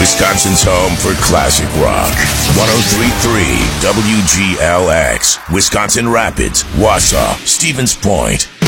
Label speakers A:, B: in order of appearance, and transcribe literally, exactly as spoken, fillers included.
A: Wisconsin's home for classic rock. ten thirty-three W G L X, Wisconsin Rapids, Wausau, Stevens Point.